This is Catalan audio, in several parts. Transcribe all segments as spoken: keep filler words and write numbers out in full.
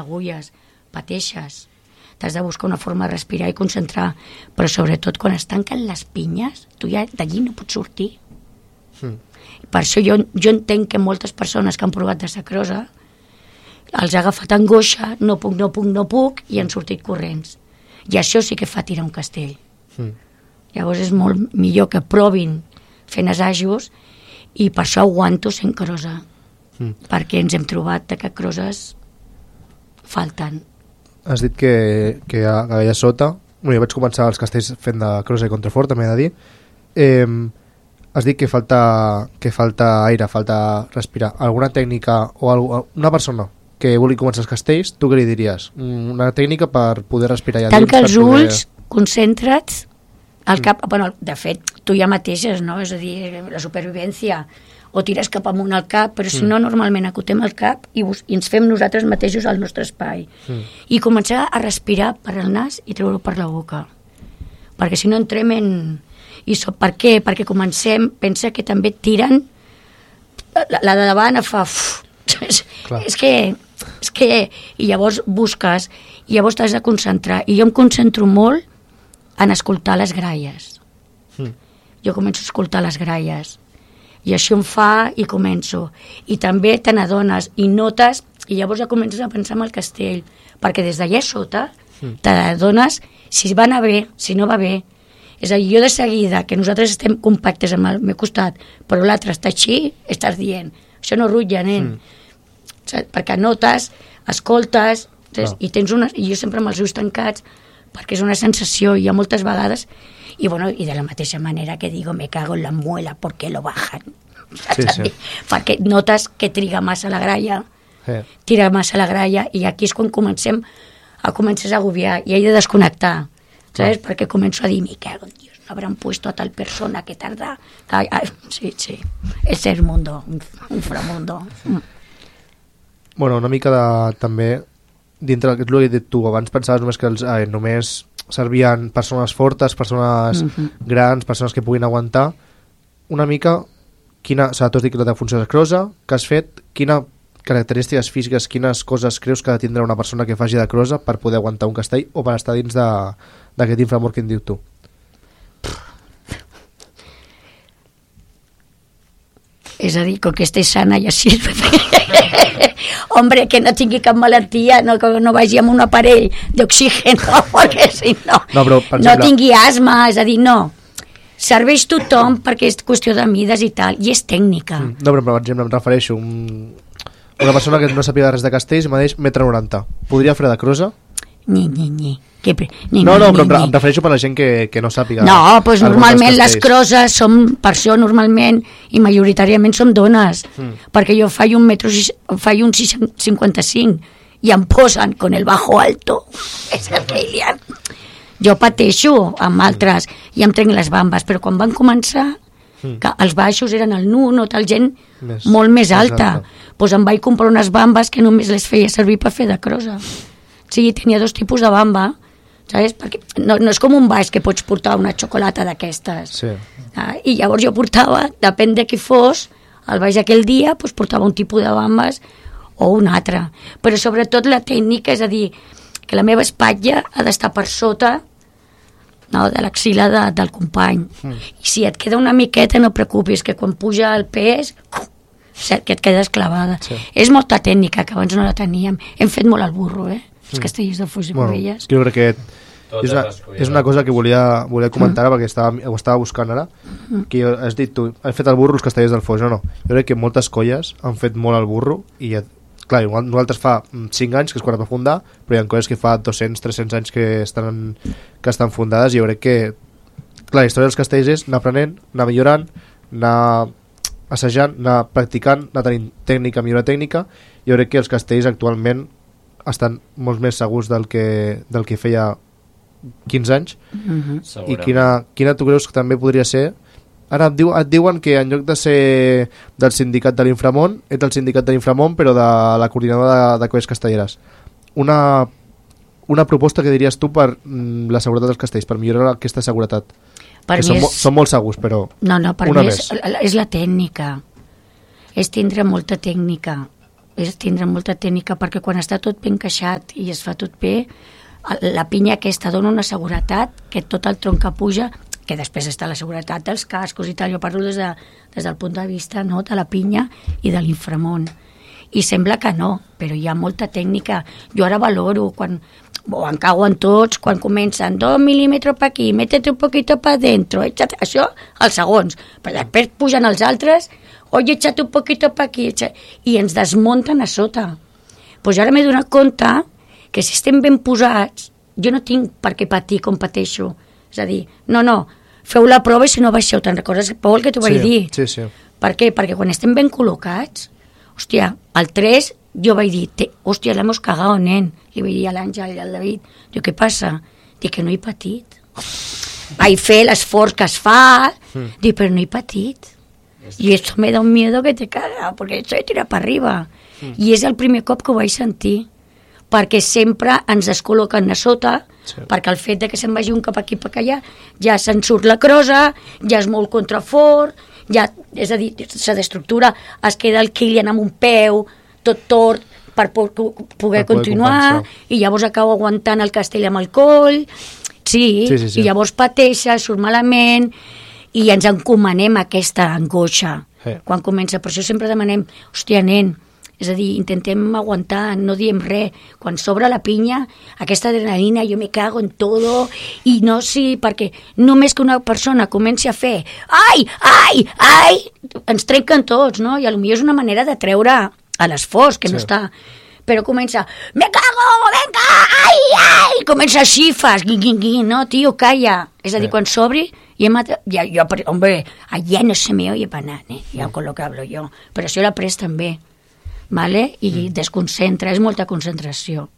agulles, pateixes, t'has de buscar una forma de respirar i concentrar, però sobretot quan es tanquen les pinyes, tu ja d'allí no pots sortir. Mm. Per això jo, jo entenc que moltes persones que han provat de sacrosa els ha agafat angoixa, no puc, no puc, no puc, i han sortit corrents. I això sí que fa tirar un castell. Mm. Llavors és molt millor que provin fent assajos, i per això aguanto sent crosa, mm. perquè ens hem trobat que croses falten. Has dit que, que allà sota, bueno, jo vaig començar els castells fent de crosa i contrafort, també he de dir, eh, has dit que falta, que falta aire, falta respirar. Alguna tècnica o algo, una persona que vulgui començar els castells, tu què li diries? Una tècnica per poder respirar allà dins? Tanca els ulls, poder... concentra't, el cap, mm. bueno, de fet, tu ja mateixes, no? És a dir, la supervivència, o tires cap amunt al cap, però si mm. no, normalment acotem el cap i, bus, i ens fem nosaltres mateixos al nostre espai. Mm. I començar a respirar per el nas i treure-ho per la boca. Perquè si no entrem en... I so, per què? Perquè comencem, pensa que també tiren, la, la de davant fa... és, és que... És que... I llavors busques, i llavors t'has de concentrar. I jo em concentro molt en escoltar les gralles. Mm. Jo començo a escoltar les gralles. I això em fa i començo. I també te n'adones i notes, i llavors ja comences a pensar en el castell, perquè des d'allà sota mm. te n'adones si va anar bé, si no va bé. És a dir, jo de seguida, que nosaltres estem compactes amb el meu costat, però l'altre està així, estàs dient, això no rutlla, nen. Mm. Perquè notes, escoltes, no. i tens una... I jo sempre amb els ulls tancats, perquè és una sensació, i hi ha moltes vegades, i bueno, i de la mateixa manera que digo, me cago en la muela, ¿por qué lo bajan? Sí, sí. Perquè notes que triga massa la gralla, sí. tira massa la gralla, i aquí és quan comencem a començar a agobiar, i he de desconnectar, ¿sabes? Perquè començo a dir, me cago en Dios, no habrán puesto a tal persona que tarda... Ay, ay, sí, sí, ese es mundo, un inframundo. Mm. Bueno, una mica de, també, dintre del que tu he dit tu, abans pensaves només que els, eh, només servien persones fortes, persones mm-hmm. grans, persones que puguin aguantar. Una mica, quina, o sigui, tu has dit que la teva funció és crosa, que has fet, quina característiques físiques, quines coses creus que ha de tindre una persona que faci de crosa per poder aguantar un castell o per estar dins d'aquest inframor que en diu tu? És a dir, com que estés sana i així... Hombre, que no tingui cap malaltia, no, que no vagi amb un aparell d'oxígeno, perquè si no... No, però, per exemple... no tingui asma, és a dir, no. Serveix tothom perquè és qüestió de mides i tal, i és tècnica. No, però per exemple, em refereixo un... una persona que no sàpiga res de castells i mateix metre noranta. Podria fer de crosa? Ni, ni, ni. Que, ni no, no, ni, però ni. em refereixo per la gent que, que no sàpiga. No, doncs normalment les croses som, per això normalment i majoritàriament som dones, mm. perquè jo faig un metro, faig un cinquanta-cinc i em posen con el bajo alto. És el que hi ha. Jo pateixo amb altres i em trenc les bambes, però quan van començar, mm. que els baixos eren el nu, no tal gent més, molt més alta, doncs em vaig comprar unes bambes que només les feia servir per fer de crosa. O sigui, tenia dos tipus de bamba, saps? Perquè no, no és com un baix que pots portar una xocolata d'aquestes. Sí. Ah, i llavors jo portava, depèn de qui fos, el baix aquell dia, doncs portava un tipus de bambes o un altre. Però sobretot la tècnica, és a dir, que la meva espatlla ha d'estar per sota, no, de l'axil·la de, del company. Mm. I si et queda una miqueta, no preocupis, que quan puja el pes, que et quedes clavada. Sí. És molta tècnica, que abans no la teníem. Hem fet molt al burro, eh? Els castellers de Foix i Bovelles. Bueno, crec que és una, és una cosa que volia, volia comentar mm. perquè estava, ho estava buscant ara, mm. que has dit tu, has fet el burro els castellers del Foix, no, no. Jo crec que moltes colles han fet molt el burro i, clar, nosaltres fa cinc anys que és quan es va fundar, però hi ha colles que fa dos-cents tres-cents anys que estan, que estan fundades i jo crec que, clar, la història dels castellers és anar aprenent, anar millorant, anar assajant, anar practicant, anar tenint tècnica, millorar tècnica. Jo crec que els castells actualment estan molt més segurs del que, del que feia quinze anys. Mm-hmm. I quina, quina tu creus que també podria ser? Ara et, diu, et diuen que en lloc de ser del sindicat de l'Inframont, ets del sindicat de l'Inframont però de la coordinadora de, de colles castelleres. Una, una proposta que diries tu per mm, la seguretat dels castells, per millorar aquesta seguretat? Per que són, és... són molt segurs, però no, no, per una mi més. És, és la tècnica. És tindre molta tècnica. és tindre molta tècnica, perquè quan està tot ben encaixat i es fa tot bé, la pinya aquesta dona una seguretat, que tot el tronc que puja, que després està la seguretat dels cascos i tal, jo parlo des, de, des del punt de vista, no?, de la pinya i de l'inframont. I sembla que no, però hi ha molta tècnica. Jo ara valoro, quan o en cauen tots, quan comencen dos mil·límetres per aquí, métete un poquito per dentro, échate, això als segons, però després pugen els altres, oye, échate un poquito per aquí, échate, i ens desmunten a sota. Pues jo ara m'he donat compte que si estem ben posats, jo no tinc per què patir com pateixo. És a dir, no, no, feu la prova i si no baixeu, te'n recordes, Pol, que t'ho sí, vaig dir? Sí, sí. Per què? Perquè quan estem ben col·locats, hòstia, el tres jo vaig dir, hòstia, l'hemos cagado, nen. Li vaig dir a l'Àngel i al David, diu, què passa? Dic que no he patit. Vaig fer l'esforç que es fa, mm. dic, però no he patit. I esto me da un miedo que te caga, perquè això he tirat per arriba. Mm. I és el primer cop que ho vaig sentir, perquè sempre ens descol·loquen a sota, sí. perquè el fet de que se'n vagi un cap aquí cap allà, ja se'n surt la crosa, ja és molt contrafort, ja, és a dir, se destructura, es queda el Kilian amb un peu, tot tort, per poder, poder continuar, compensar. I llavors acabo aguantant el castell amb el coll, sí, sí, sí, sí. I llavors pateixa, surt malament, i ens encomanem aquesta angoixa. Sí. Quan comença, per això sempre demanem, hòstia, nen, és a dir, intentem aguantar, no diem res. Quan s'obre la pinya, aquesta adrenalina, jo me cago en todo, i no sí, perquè només que una persona comenci a fer ai, ai, ai, ens trenquen tots, no? I potser és una manera de treure a l'esforç, que sí. no està... Però comença, me cago, venga, ai, ai, comença xifes, guin, guin, guin, no, tio, calla. És a dir, sí. quan s'obri, ja, ja, jo, hombre, allá no se me oye para nada, eh? ja con lo que hablo jo. Però això l'he après també, vale? I mm. desconcentra, és molta concentració.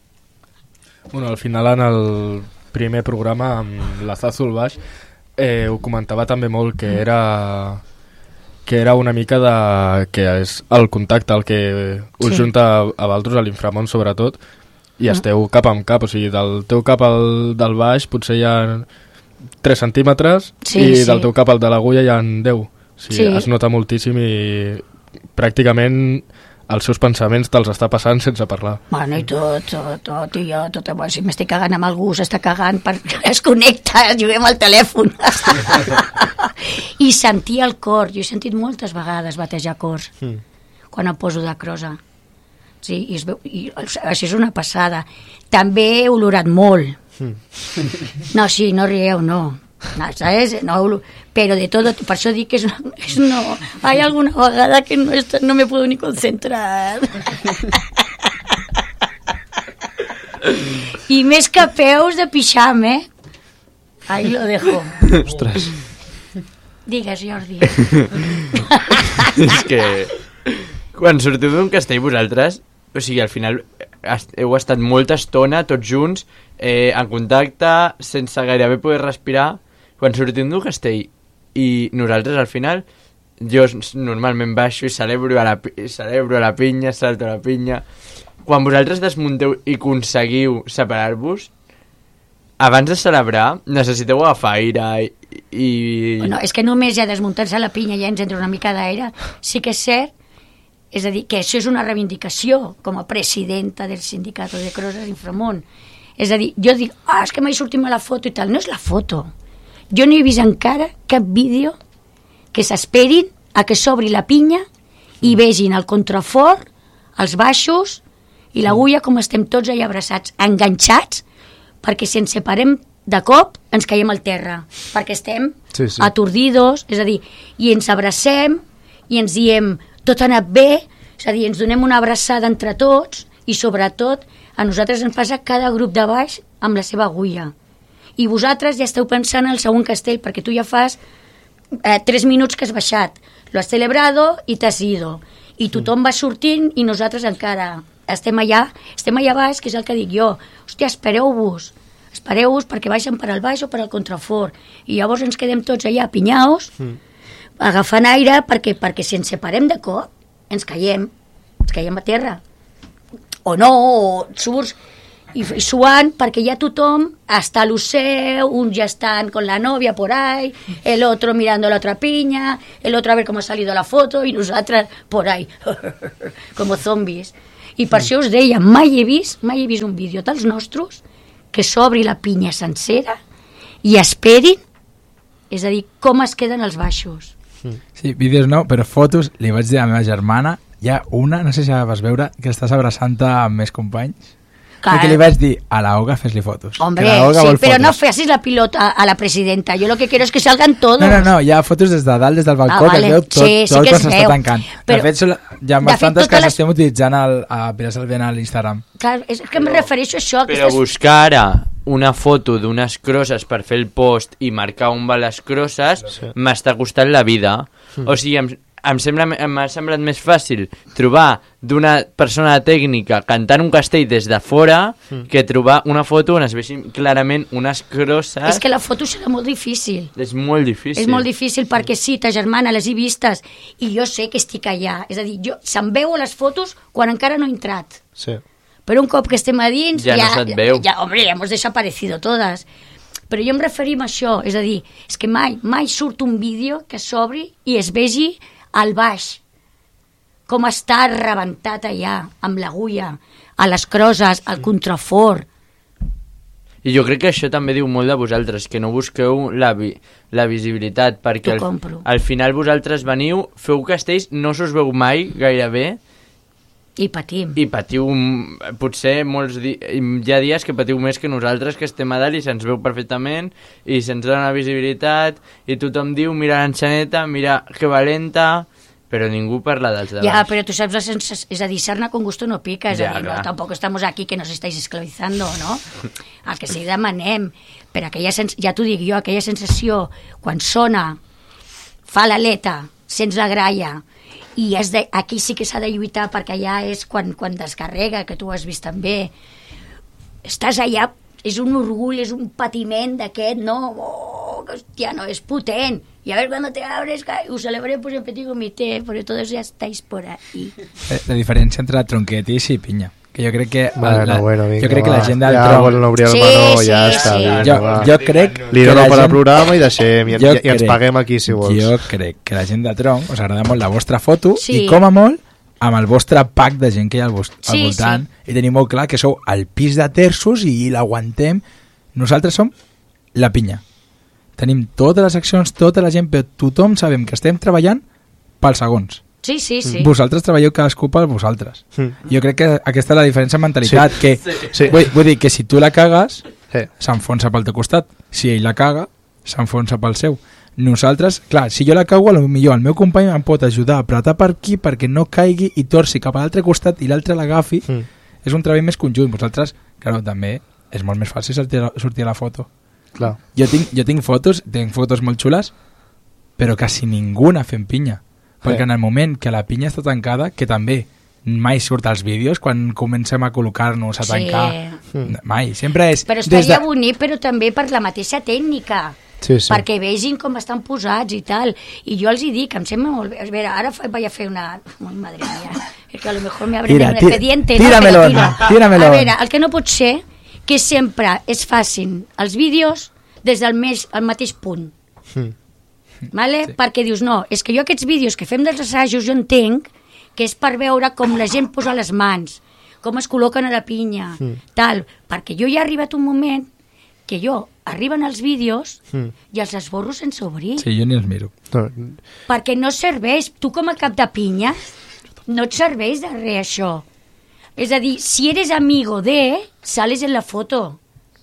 Bueno, al final, en el primer programa, amb l'Azazo al baix, eh, ho comentava també molt, que era... que era una mica de... que és el contacte el que us sí. junta a vosaltres, a l'inframont sobretot, i esteu cap amb cap, o sigui, del teu cap al del baix potser hi ha tres centímetres sí, i sí. del teu cap al de l'agulla hi ha deu. O sigui, sí. es nota moltíssim i pràcticament els seus pensaments te'ls està passant sense parlar. Bueno, i tot, tot, tot, i jo, tot, bueno, si m'estic cagant amb algú, s'està cagant perquè es connecta, juguem al telèfon. I sentir el cor, jo he sentit moltes vegades batejar cors, mm. quan em poso de crosa. Sí, i, es veu, i això és una passada. També he olorat molt. Mm. No, sí, no rieu, no. No, ¿sabes? No, pero de todo, por eso di que es, es no, hay alguna vegada que no, está, no me puedo ni concentrar. I més que peus de pixam, eh? Ahí lo dejo. Ostres. Digues, Jordi. És que quan sortiu d'un castell vosaltres, o sigui, al final heu estat molta estona tots junts, eh, en contacte, sense gairebé poder respirar. Quan sortim d'un castell i nosaltres al final, jo normalment baixo i celebro a la, celebro a la pinya, salto a la pinya. Quan vosaltres desmunteu i aconseguiu separar-vos, abans de celebrar necessiteu agafar aire i... i... Bueno, és que només ja desmuntant-se a la pinya ja ens entra una mica d'aire. Sí que és cert, és a dir, que això és una reivindicació com a presidenta del sindicat de Crosses Inframont. És a dir, jo dic, ah, és que m'he sortit a la foto i tal. No és la foto. Jo no he vist encara cap vídeo que s'esperin a que s'obri la pinya i vegin el contrafort, els baixos i l'agulla com estem tots allà abraçats, enganxats, perquè si ens separem de cop ens caiem al terra, perquè estem sí, sí. atordidos, és a dir, i ens abracem i ens diem tot ha anat bé, és a dir, ens donem una abraçada entre tots i sobretot a nosaltres ens passa cada grup de baix amb la seva agulla. I vosaltres ja esteu pensant en el segon castell, perquè tu ja fas eh, tres minuts que has baixat. Lo has celebrado i t'has ido. I tothom va sortint i nosaltres encara estem allà, estem allà baix, que és el que dic jo. Hòstia, espereu-vos. Espereu-vos perquè baixen per al baix o per al contrafort. I llavors ens quedem tots allà apinyaos, mm. agafant aire, perquè, perquè si ens separem de cop, ens caiem. Ens caiem a terra. O no, o surts... i, i suant, perquè ja tothom està a lo seu, uns ja estan con la novia por ahí, el otro mirando la otra piña, el otro a ver cómo ha salido la foto, i nosaltres por ahí, como zombies. I per això us deia, mai he vist, mai he vist un vídeo dels nostres que s'obri la pinya sencera i esperin, és a dir, com es queden els baixos. Sí, vídeos no, però fotos, li vaig dir a la meva germana, hi ha una, no sé si la vas veure, que estàs abraçant-te amb més companys, que li vaig dir a la Olga fes-li fotos. Hombre, sí, però no facis la pilota a la presidenta. Yo lo que quiero es que salgan todos. No, no, no, hi ha fotos des de dalt, des del balcó, ah, vale. Que es veu tot, sí, sí tot que quan s'està tancant. Però, de fet, hi ha bastantes que les estem utilitzant al, a Pilar Salviana a l'Instagram. Clar, és que em refereixo a això. Però estàs... buscar ara una foto d'unes crosses per fer el post i marcar on va les crosses sí. m'està costant la vida. Mm. O sigui, em, em sembla, m'ha semblat més fàcil trobar d'una persona tècnica cantant un castell des de fora mm. que trobar una foto on es veixin clarament unes crosses. És que la foto serà molt difícil. És molt difícil. És molt difícil perquè sí, ta germana les he vistes i jo sé que estic allà. És a dir, jo se'm veu a les fotos quan encara no he entrat. Sí. Però un cop que estem a dins... Ja, ja no se't veu. Ja, hombre, ja hemos desaparecido todas. Però jo em referim a això, és a dir, és que mai, mai surt un vídeo que s'obri i es vegi al baix, com està rebentat allà, amb l'agulla, a les crosses, al contrafort. I jo crec que això també diu molt de vosaltres, que no busqueu la, vi la visibilitat, perquè al, al final vosaltres veniu, feu castells, no s'us veu mai gairebé, i patim. I patiu, potser molts di hi ha dies que patiu més que nosaltres, que estem a dalt i se'ns veu perfectament i se'ns dona visibilitat i tothom diu, mira l'enxaneta, mira que valenta, però ningú parla dels de baix. Ja, però tu saps la sensació, és a dir, sarna con gusto no pica, és ja, a dir, no, tampoc estamos aquí que nos estáis esclavizando, no? El que sí demanem, per aquella ja t'ho dic jo, aquella sensació, quan sona, fa l'aleta, sents la gralla, i és de, aquí sí que s'ha de lluitar perquè allà és quan, quan descarrega, que tu ho has vist també, estàs allà, és un orgull, és un patiment d'aquest, no, oh, hòstia, no, és potent, y a ver cuando te abres, us celebré pues en petit comité, porque todos ya estáis por ahí. La diferència entre tronquetis i pinya, que jo crec que bueno, la, bueno, vinga, jo crec va. que la gent del ja tronc volen obrir el sí, menú, sí, ja sí, està sí. bien, jo, va. jo crec li dono per gent... al programa i deixem i, i, i ens paguem aquí si vols. Jo crec que la gent de tronc us agrada molt la vostra foto sí. i com a molt amb el vostre pack de gent que hi ha al, al sí, voltant sí. i tenim molt clar que sou el pis de terços i l'aguantem. Nosaltres som la pinya, tenim totes les accions, tota la gent, però tothom sabem que estem treballant pels segons. Sí, sí, sí. Vosaltres treballeu cadascú per vosaltres. Mm. Jo crec que aquesta és la diferència de mentalitat, sí. que sí. Sí. Vull, vull dir que si tu la cagues sí. s'enfonsa pel teu costat, si ell la caga s'enfonsa pel seu. Nosaltres, clar, si jo la cago, potser el meu company em pot ajudar a apretar per aquí perquè no caigui i torci cap a l'altre costat i l'altre l'agafi. Mm. És un treball més conjunt. Vosaltres, clar, també és molt més fàcil sortir, sortir a la foto. Clar. Jo tinc, jo tinc fotos, tinc fotos molt xules, però quasi ningú n'ha fent pinya. Perquè sí. En el moment que la pinya està tancada, que també mai surt als vídeos, quan comencem a col·locar-nos a tancar, sí. mai, sempre és... Però estaria de... bonic, però també per la mateixa tècnica. Sí, sí. Perquè vegin com estan posats i tal. I jo els hi dic, em sembla molt bé. A veure, ara vaig a fer una... Ai, madre mía, que a lo mejor me abren un expediente. Tíramelo, no, tira. tíramelo. A veure, el que no pot ser que sempre es facin els vídeos des del més, el mateix punt. Mm. Vale? Sí. Perquè dius, no, és que jo aquests vídeos que fem dels assajos jo entenc que és per veure com la gent posa les mans, com es col·loquen a la pinya, mm. tal, perquè jo ja ha arribat un moment que jo arriben els vídeos mm. i els esborro sense obrir. Sí, jo ni els miro. Perquè no serveix. Tu com a cap de pinya no et serveix de res això. És a dir, si eres amigo de, sales en la foto.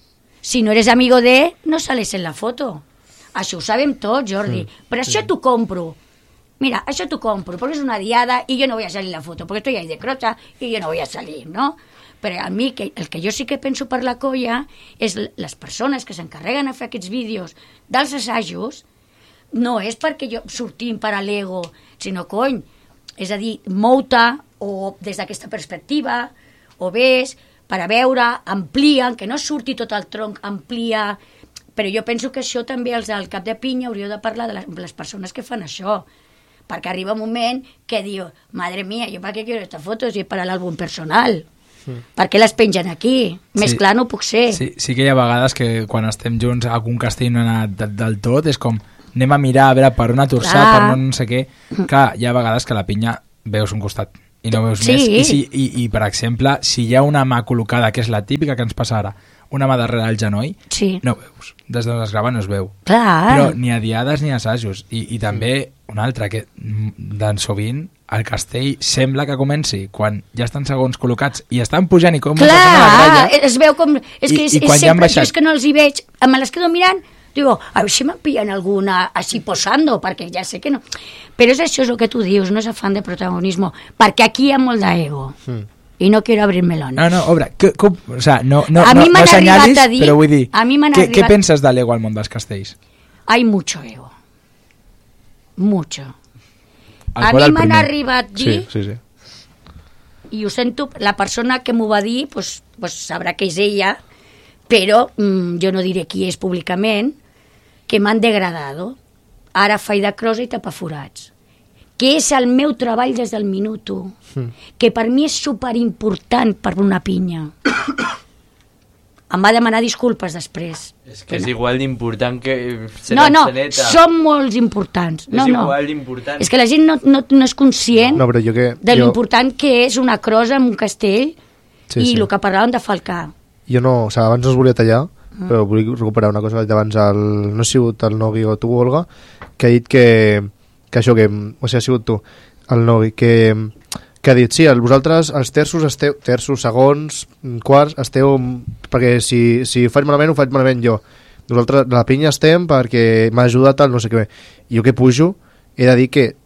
Si no eres amigo de, no sales en la foto. Això ho sabem tots, Jordi. Mm. Però això t'ho compro. Mira, això t'ho compro, perquè és una diada i jo no voy a salir en la foto, perquè estoy ahí de crocha i jo no voy a salir, ¿no? Però a mi, que, el que jo sí que penso per la colla és les persones que s'encarreguen a fer aquests vídeos dels assajos, no és perquè jo sortim per a l'ego, sinó, cony, és a dir, mou-te o des d'aquesta perspectiva, o ves per a veure, amplien, que no surti tot el tronc, amplia... Però jo penso que això també els del cap de pinya hauríeu de parlar de les, les persones que fan això, perquè arriba un moment que diu, madre mía, ¿yo para qué quiero esta foto si es para el álbum personal? Mm. Per què les pengen aquí? Més Sí. clar no puc ser. Sí, sí que hi ha vegades que quan estem junts a algun castell no ha anat del, del tot, és com anem a mirar a veure per on atorçar, Clar. per on no sé què. Clar, hi ha vegades que la pinya veus un costat i no veus Sí. més. I, si, i, I, per exemple, si hi ha una mà col·locada, que és la típica que ens passa ara, una mà darrere del genoll, Sí. no veus. Des d'on es grava no es veu. Clar. Però ni a diades ni a assajos. I, i també una altra, que d'en sovint el castell sembla que comenci quan ja estan segons col·locats i estan pujant i com una persona a la Clar, gralla. es veu com... És I- que és, i és quan ja han sempre, baixat- jo és que no els hi veig, me les quedo mirant, digo, a veure si me pillen alguna així posando, perquè ja sé que no. Però és això, és el que tu dius, no és afán de protagonismo, perquè aquí hi ha molt d'ego. Mm. I no quiero abrir melones. No, no, obre, que, com, o sea, no, no, A no, mi m'han no assenyalis, arribat a dir- però vull dir, a mi m'han què, arribat- què penses de l'ego al món dels castells? Hay mucho ego. Mucho. El A qual mi el m'han primer. arribat dir, Sí, sí, sí. i ho sento, la persona que m'ho va dir pues, pues sabrà que és ella, però mm, jo no diré qui és públicament, que m'han degradado. Ara faig de crosa i tapaforats. Que és el meu treball des del minut u. Mm. Que per mi és superimportant per una pinya. Em va demanar disculpes després. És que és igual d'important que ser No, no, l'enceneta. són molt importants. No, És no. igual d'important. És que la gent no, no, no és conscient No, però jo que... de jo, l'important que és una crosa en un castell Sí, i sí. el que parlàvem de falcar. jo no... O sigui, abans no us volia tallar, però vull recuperar una cosa que ha dit abans el, no ha sigut el Nogui o tu, Olga, que ha dit que, que això, que, o sigui, ha sigut tu, el Nogui, que, que ha dit, sí, el, vosaltres, els terços, esteu, terços, segons, quarts, esteu, perquè si, si ho faig malament, ho faig malament jo. Nosaltres, la pinya estem perquè m'ha ajudat el no sé què. I jo que pujo, he de dir que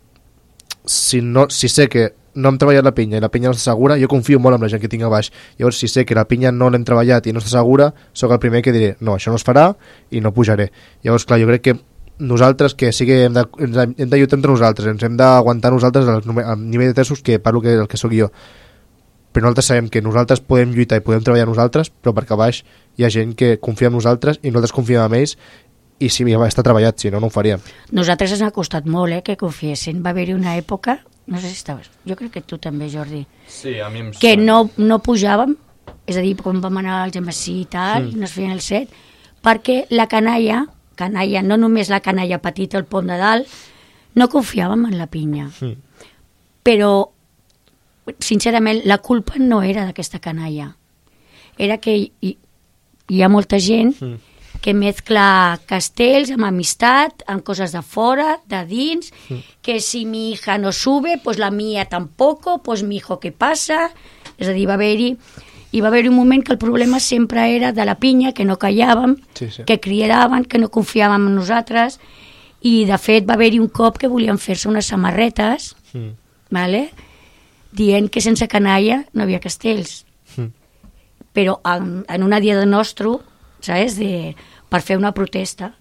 si, no, si sé que no hem treballat la pinya i la pinya no està segura, jo confio molt en la gent que tinc a baix. Llavors, si sé que la pinya no l'hem treballat i no està segura, sóc el primer que diré, no, això no es farà i no pujaré. Llavors, clar, jo crec que nosaltres, que sí que hem de, ens hem hem de lluitar entre nosaltres, ens hem d'aguantar nosaltres al, al nivell de terços que parlo que el que sóc jo. Però nosaltres sabem que nosaltres podem lluitar i podem treballar nosaltres, però perquè a baix hi ha gent que confia en nosaltres i nosaltres confiem en ells, i si ja està treballat, si no, no ho faríem. Nosaltres ens ha costat molt, eh, que confiessin. Va haver-hi una època, no sé si estaves, jo crec que tu també, Jordi, Sí, a mi em que sona. no, no pujàvem, és a dir, quan vam anar al Gemasí i tal, mm. i no es feien el set, perquè la canalla, canalla, no només la canalla petita, el pont de dalt, no confiàvem en la pinya. Mm. Però, sincerament, la culpa no era d'aquesta canalla. Era que hi, hi ha molta gent mm. que mezcla castells amb amistat, amb coses de fora, de dins, mm. que si mi hija no sube, pues la mía tampoco, pues mi hijo què passa? És a dir, va haver-hi i va haver-hi un moment que el problema sempre era de la pinya, que no callàvem, Sí, sí. que cridaven, que no confiàvem en nosaltres, i de fet va haver-hi un cop que volien fer-se unes samarretes, Mm. vale? dient que sense canalla no havia castells. Mm. Però en, en una dia de nostre, saps, de, per fer una protesta.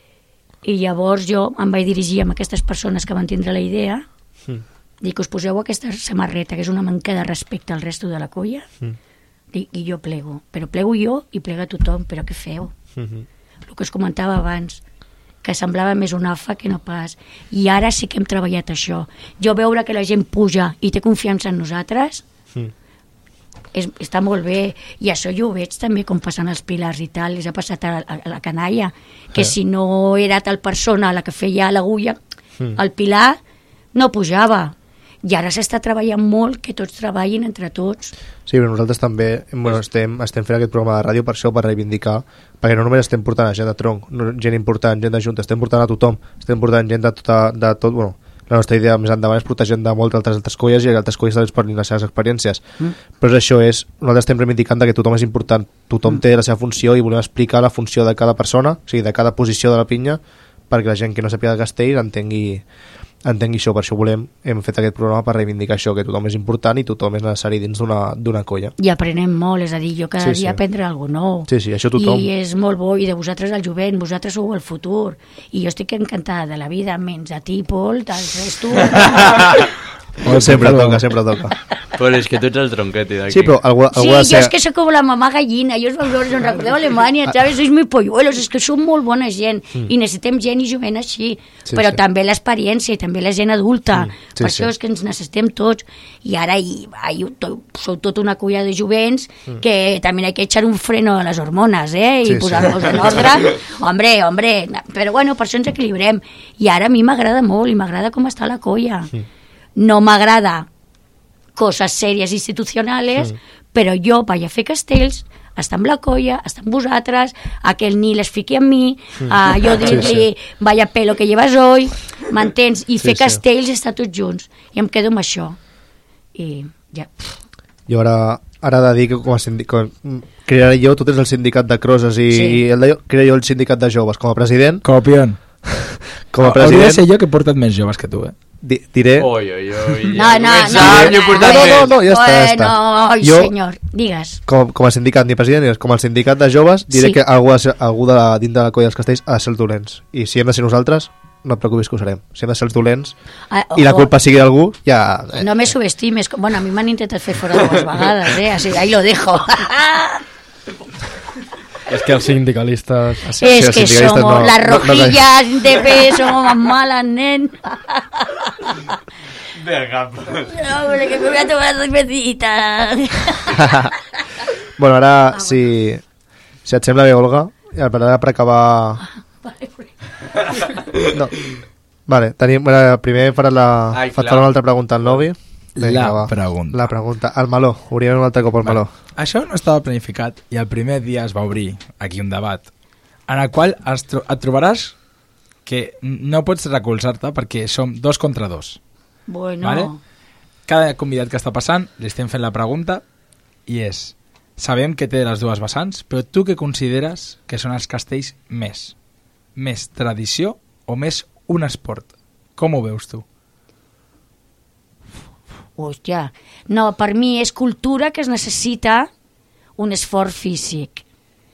I llavors jo em vaig dirigir amb aquestes persones que van tindre la idea, Mm. dic, us poseu aquesta samarreta, que és una manca de respecte al resto de la colla, Mm. dic, i jo plego. Però plego jo i plega tothom, però què feu? Mm-hmm. El que us comentava abans, que semblava més un afa que no pas. I ara sí que hem treballat això. Jo veure que la gent puja i té confiança en nosaltres, Mm. és, està molt bé. I això jo ho veig també com passen els pilars i tal. Els ha passat a, a, a la canalla, que Eh. si no era tal persona la que feia l'agulla, Mm. el pilar no pujava. I ara s'està treballant molt que tots treballin entre tots. Sí, però nosaltres també bueno, estem, estem fent aquest programa de ràdio per això, per reivindicar, perquè no només estem portant a gent de tronc, no, gent important, gent de junta, estem portant a tothom, estem portant gent de, tota, de tot, bueno, la nostra idea més endavant és portar gent de moltes altres, altres colles i que altres colles també es parlin les seves experiències. Mm. Però això és, nosaltres estem reivindicant que tothom és important, tothom mm. té la seva funció i volem explicar la funció de cada persona, o sigui, de cada posició de la pinya, perquè la gent que no sàpiga de castell entengui, entengui això. Per això volem, hem fet aquest programa per reivindicar això, que tothom és important i tothom és necessari dins d'una d'una colla. I aprenem molt, és a dir, jo cada Sí, dia sí. aprendre alguna nou. Sí, sí, això tothom. I és molt bo, i de vosaltres el jovent, vosaltres sou el futur. I jo estic encantada de la vida, menys a ti, Pol, del resto. Sempre toca, sempre toca. Però és que tu ets el tronquete d'aquí. Sí, però algú, algú Sí, ha de yo ser... es que soy como la mamá gallina, yo os valoro, os recordeu Alemanya, ¿sabes? Sois muy polluelos, és que sou molt bona gent mm. i necessitem gent i jovent així, Sí, però sí. també l'experiència i també la gent adulta, Mm. Sí, per sí. això és que ens necessitem tots, i ara hi, hi, to, sou tota una culla de jovents mm. que també hay que echar un freno a les hormones, eh? I Sí, sí. posar-los en ordre, hombre, hombre, però bueno, per això ens equilibrem, i ara a mi m'agrada molt, i m'agrada com està la colla, mm. no m'agrada coses sèries institucionals, mm. però jo vaig a fer castells, estar amb la colla, estar amb vosaltres, a que el Nil es fiqui amb mi, a jo dir-li, sí, sí. vaya pelo que llevas hoy, m'entens? I Sí, fer sí. castells i estar tots junts. I em quedo amb això. I ja. Jo ara, ara he de dir que com a sindicat... Crearé jo, tu tens el sindicat de crosses i, Sí. i el de, crearé jo el sindicat de joves. Com a president... Copión. Com a Hauria de president... ser jo que he portat més joves que tu, eh? Di, diré... Oi, oi, oi. No, no, no. Ja no, portat no, més. no, no, ja està, ja està. Bueno, ai, Jo- senyor, digues. Com, com a sindicat, ni president, ni res, com a sindicat de joves, diré Sí. que algú, ha de ser, algú de, dins de la colla dels castells ha de ser els dolents. I si hem de ser nosaltres, no et preocupis que ho serem. Si hem de ser els dolents Ah, i la o- culpa sigui d'algú, ja... Eh, No me subestimes. Bueno, a mi m'han intentat fer fora dues vegades, eh? Así, ahí lo dejo. És que els sindicalistes... sí, es els que sindicalistes somos no- las no- no- rojillas de P, somos más malas, nen. Vinga. No, hombre, que me voy a tomar una cervecita. bueno, ara, si, si et sembla bé, Olga, i ara per acabar... No. Vale, tenim, bueno, primer farà la, Ai, faig clar. una altra pregunta al Novi. La pregunta. La pregunta. El meló. Obrirem un altre cop el meló. Això no estava planificat i el primer dia es va obrir aquí un debat en el qual es tro et trobaràs que no pots recolzar-te perquè som dos contra dos. Bueno, Vale? Cada convidat que està passant li estem fent la pregunta i és, sabem que té les dues vessants, però tu què consideres que són els castells més? Més tradició o més un esport? Com ho veus tu? hòstia. No, per mi és cultura que es necessita un esforç físic.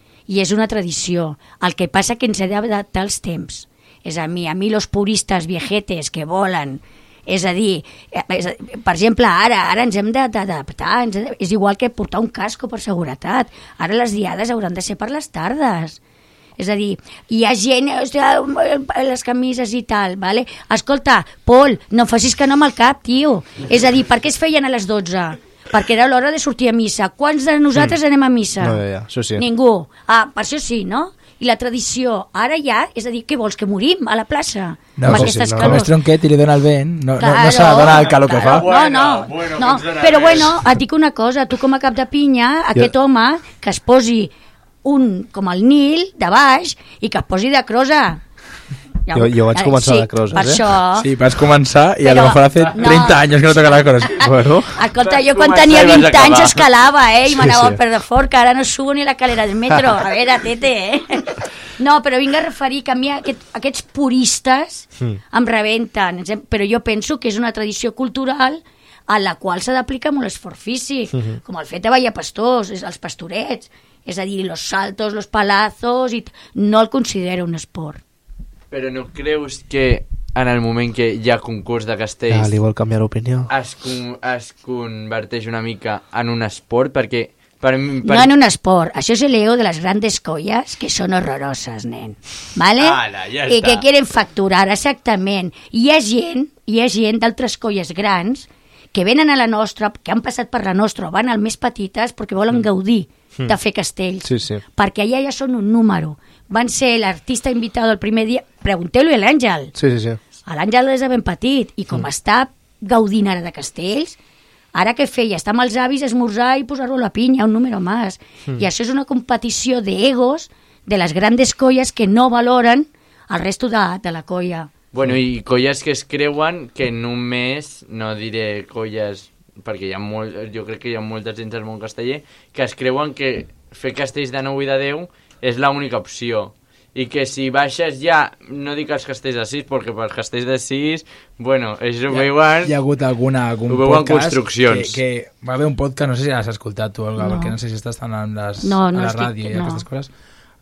I és una tradició. El que passa que ens hem d'adaptar als temps. És a mi, a mi los puristes viejetes que volen, és a dir, és a, per exemple, ara ara ens hem d'adaptar, ens hem de, és igual que portar un casco per seguretat. Ara les diades hauran de ser per les tardes. És a dir, hi ha gent, hòstia, les camises i tal, vale? Escolta, Pol, no facis que no amb el cap, tio. És a dir, per què es feien a les dotze? Perquè era l'hora de sortir a missa. Quants de nosaltres mm. anem a missa? No, ja, ja, això sí. Ningú. Ah, per això sí, no? I la tradició, ara ja, és a dir, què vols, que morim a la plaça? No, amb sí, aquestes sí, no. Com calors? és tronquet i li dona el vent, no, Claro, no, no s'ha de donar el calor que fa. claro. No, no, Bueno, no, bueno, que ens però dona bueno, et dic una cosa, tu com a cap de pinya, aquest home que es posi un, com el Nil, de baix, i que es posi de crosa. Jo- jo vaig començar sí, de crosses, per eh? això... Sí, vas començar i a Però- lo mejor hace no. treinta anys que no toca les coses. Bueno, Escolta, jo Vas quan començar tenia i vas vint anys acabar. escalava, eh? I Sí, m'anava sí. per de fort, que ara no subo ni la calera del metro. A veure, tete, eh? No, però vinc a referir que a mi aquest, aquests puristes Mm. em rebenten, ens hem- però jo penso que és una tradició cultural a la qual s'ha d'aplicar molt esforç físic, Mhm. com el fet de ballar pastors, és els pastorets, és a dir, los saltos, los palazos, i t- no el considero un esport. Però no creus que en el moment que hi ha concurs de ja castells li vol canviar l'opinió. es, con es converteix una mica en un esport? Perquè per mi... Per... No en un esport, això es el ego de las grandes collas que son horrorosas, nen. ¿Vale? Ala, ja I està. que quieren facturar, exactament. Hi ha gent, hi ha gent d'altres colles grans que venen a la nostra, que han passat per la nostra o van al més petites perquè volen gaudir de fer castells. Sí, sí. Perquè allà ja són un número. Van ser l'artista invitado el primer dia. Pregunteu-li a l'Àngel. Sí, sí, sí. L'Àngel és de ben petit i com està gaudint ara de castells, ara què feia? Està amb els avis, esmorzar i posar-lo a la pinya, un número més. Mm. I això és una competició d'egos de les grandes colles que no valoren el resto de, de la colla. Bueno, i colles que es creuen que només, no diré colles, perquè hi ha molt, jo crec que hi ha moltes dins del món casteller, que es creuen que fer castells de nou i de deu és l'única opció. I que si baixes ja, no dic els castells de sis, perquè pels castells de sis, bueno, ells ho veuen... Hi ha hagut alguna, algun Ho veuen podcast construccions. Que, que va haver un podcast, no sé si l'has escoltat tu, Olga, No. perquè no sé si estàs tan en les, No, no a la estic- ràdio i no. aquestes coses,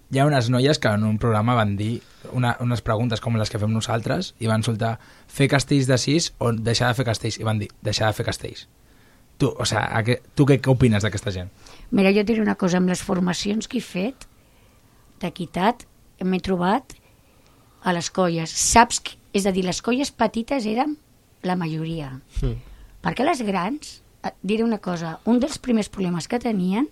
hi ha unes noies que en un programa van dir una, unes preguntes com les que fem nosaltres i van soltar fer castells de sis o deixar de fer castells, i van dir deixar de fer castells. Tu, o sea, que, tu què, què opines d'aquesta gent? Mira, jo et diré una cosa, amb les formacions que he fet d'equitat m'he trobat a les colles. Saps que, és a dir, les colles petites eren la majoria. Mm. Perquè les grans, et diré una cosa, un dels primers problemes que tenien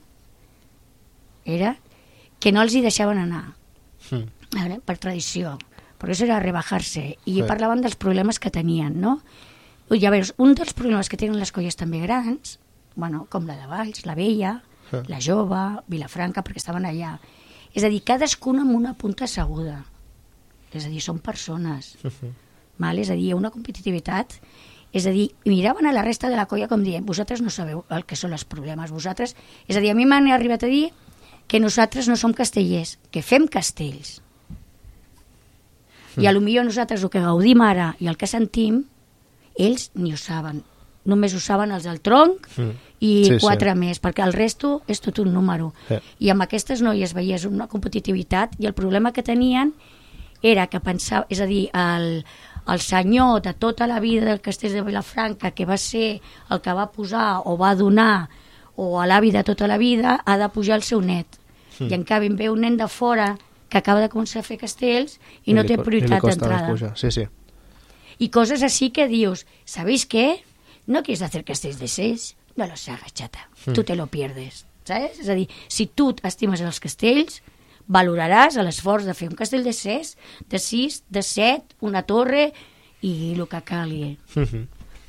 era que no els hi deixaven anar, mm. veure, per tradició, perquè això era rebajar-se, i sí. parlaven dels problemes que tenien, no? I a veure, un dels problemes que tenen les colles també grans, bueno, com la de Valls, la Vella, sí. la Jove, Vilafranca, perquè estaven allà, és a dir, cadascuna amb una punta asseguda, és a dir, són persones, uh-huh. val? És a dir, una competitivitat, és a dir, miraven a la resta de la colla com dient, vosaltres no sabeu el que són els problemes, vosaltres, és a dir, a mi m'han arribat a dir que nosaltres no som castellers, que fem castells. Mm. I a lo millor nosaltres el que gaudim ara i el que sentim, ells ni ho saben. Només ho saben els del tronc mm. i sí, quatre sí. més, perquè el resto és tot un número. Sí. I amb aquestes noies veies una competitivitat i el problema que tenien era que pensava, és a dir, el, el senyor de tota la vida del castell de Vilafranca, que va ser el que va posar o va donar o a l'avi de tota la vida, ha de pujar el seu net. Mm. I en canvi ve un nen de fora que acaba de començar a fer castells i, I no té prioritat d'entrada. Sí, sí. Y cosas así que dios, ¿sabéis qué? No quieres hacer castells de seis, no los hagas, chata. Mm. Tu te lo pierdes, ¿sabes? És a dir, si tu estimes els castells, valoraràs l'esforç de fer un castell de sis, de sis, de set, una torre i el que calgui. Mm-hmm.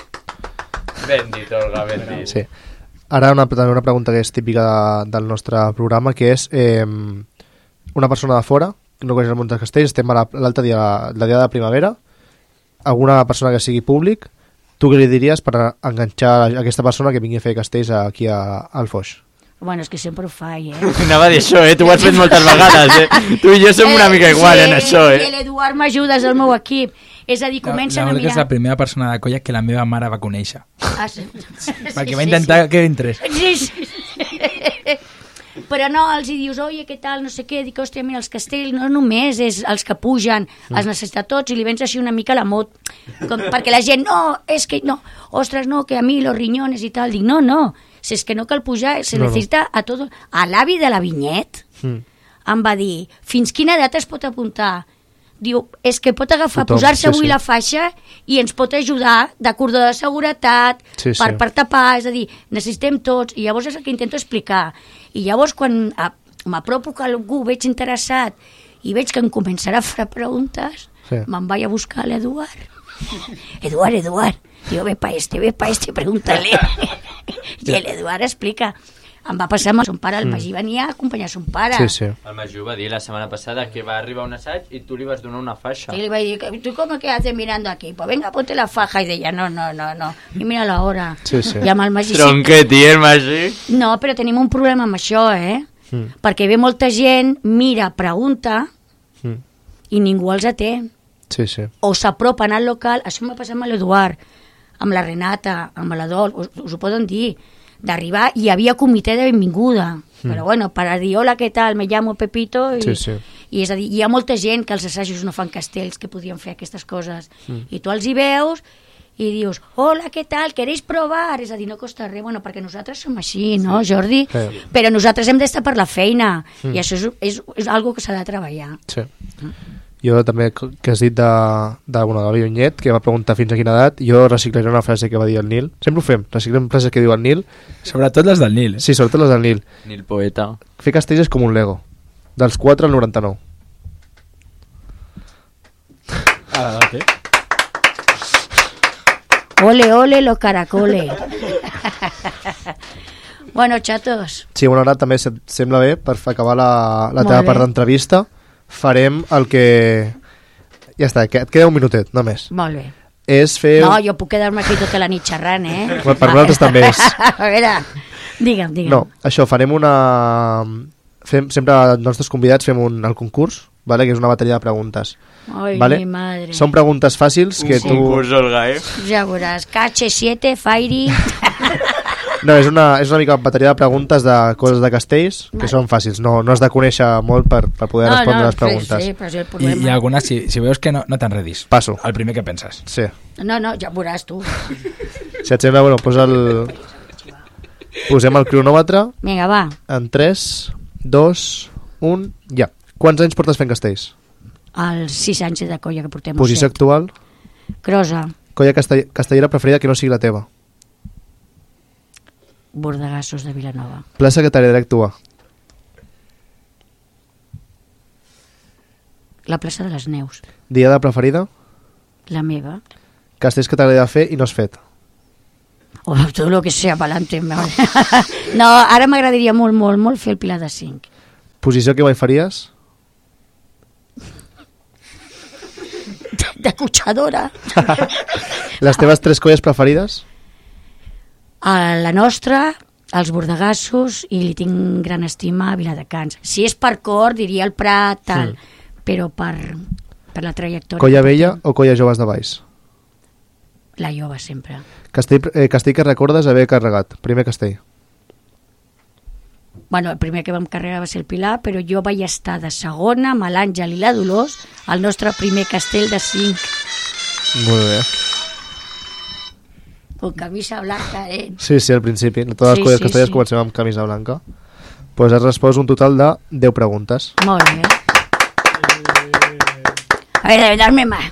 Ben dit, Olga, ben dit. Sí. Ara una, una pregunta que és típica de, del nostre programa, que és eh, una persona de fora, no coneix el món dels castells, estem a l'altre dia, la dia de primavera, alguna persona que sigui públic, tu què li diries per enganxar a aquesta persona que vingui a fer castells aquí a, al Foix? Bueno, és que sempre ho faig, eh? Anava a dir això, eh? Tu ho has fet moltes vegades, eh? Tu i jo som una mica igual sí, en això, eh? I l'Eduard m'ajuda, és el meu equip. És a dir, comencen la, la a mirar... és la primera persona de colla que la meva mare va conèixer. Ah, sí. Perquè sí, va intentar sí, sí. que entrés. Sí, sí, sí. Però no, els hi dius, oye, què tal, no sé què, dic, hòstia, mira, els castells no només és els que pugen, mm. els necessita tots, i li vens així una mica la mot, com, perquè la gent, no, és que no, ostres, no, que a mi los riñones i tal, dic, no, no, si és que no cal pujar, se no, necessita no. a tot... A l'avi de la Vinyet mm. em va dir, fins quina edat es pot apuntar? Diu, és que pot agafar, posar-se avui sí, sí. la faixa i ens pot ajudar de cordó de seguretat, sí, per, sí. per tapar, és a dir, necessitem tots, i llavors és el que intento explicar. I llavors quan m'apropo que algú veig interessat i veig que em començarà a fer preguntes, sí. me'n vaig a buscar l'Eduard. Eduard, Eduard, diu, ve pa este, ve pa este, pregúntale. I l'Eduard explica. Em va passar amb son pare, el Magí venia a acompanyar son pare. Sí, sí. El Magí ho va dir la setmana passada, que va arribar un assaig i tu li vas donar una faixa. Sí, li vaig dir, ¿tú cómo que haces mirando aquí? Pues venga, ponte la faja. I deia, no, no, no, no. I mira l'hora. Sí, sí. I amb el Magí... Tronqueti, el Magí. No, però tenim un problema amb això, eh? Mm. Perquè ve molta gent, mira, pregunta, mm. i ningú els atén. Sí, sí. O s'apropen al local, això m'ha passat amb l'Eduard, amb la Renata, amb la Dol, us, us ho poden dir, d'arribar, hi havia comitè de benvinguda, mm. però bueno, per a dir, hola, què tal, me llamo Pepito, i, sí, sí. i és a dir, hi ha molta gent que els assajos no fan castells, que podien fer aquestes coses, mm. i tu els hi veus, i dius, hola, què tal, queréis provar? És a dir, no costa res, bueno, perquè nosaltres som així, no, sí. Jordi? Sí. Però nosaltres hem d'estar per la feina, mm. i això és, és, és algo que s'ha de treballar. Sí. Mm. Jo també, que has dit de, de, bueno, de la Vinyet, que va preguntar fins a quina edat, jo reciclaré una frase que va dir el Nil. Sempre ho fem, reciclem frases que diu el Nil. Sobretot les del Nil. Eh? Sí, sobretot les del Nil. Nil poeta. Fer castells és com un Lego. Dels quatre al noranta-nou. Ah, què? Ole, ole, los caracoles. Bueno, chatos. Sí, bueno, ara també sembla bé, per acabar la, la teva part d'entrevista, farem el que... Ja està, que et queda un minutet, només. Molt bé. És fer... No, jo puc quedar-me aquí tota la nit xerrant, eh? Per nosaltres també és. A veure, digue'm, digue'm. No, això, farem una... Fem, sempre els nostres convidats fem un, el concurs, vale? Que és una bateria de preguntes. Ai, vale? mi madre. Són preguntes fàcils que un tu... concurs, Olga, eh? Ja veuràs, K H siete, Fairy... No, és una, és una mica bateria de preguntes de coses de castells que Vale. són fàcils. No, no has de conèixer molt per, per poder No, respondre no, les preguntes. Sí, però és el I, problema. i algunes, si, si veus que no, no t'enredis. Passo. El primer que penses. Sí. No, no, ja ho veuràs tu. Si et sembla, bueno, posa el... posem el cronòmetre Vinga, va. en tres, dos, un, ja. Quants anys portes fent castells? Els sis anys de colla que portem. Posició set. actual? Crosa, Colla castell castellera preferida que no sigui la teva? Bordegassos de Vilanova. Plaça que t'agradaria actuar? La plaça de les Neus. Diada preferida? La meva. Castells que t'agradaria fer i no has fet? O tot el que sea pa'lante. No, ara m'agradaria molt, molt, molt fer el Pilar de cinc. Posició que mai faries? De cotxadora. Les teves tres colles preferides? A la nostra, els bordegassos, i li tinc gran estima a Viladecans. Si és per cor, diria el Prat, tal, mm. però per, per la trajectòria. Colla vella o colla joves de Valls? La jove, sempre. Castell, eh, castell que recordes haver carregat. Primer castell. Bueno, el primer que vam carregar va ser el Pilar, però jo vaig estar de segona amb l'Àngel i la Dolors al nostre primer castell de cinc. Molt bé. Con camisa blanca, eh? Sí, sí, al principi. Totes les Sí, colles sí, castellers sí. comencem amb camisa blanca. Pues has respost un total de deu preguntes. Molt bé. A ver, darme más.